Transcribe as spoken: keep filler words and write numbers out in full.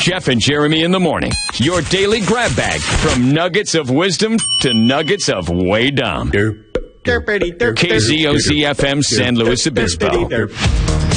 Jeff and Jeremy in the morning. Your daily grab bag from nuggets of wisdom to nuggets of way dumb. K Z O Z F M San Luis Obispo.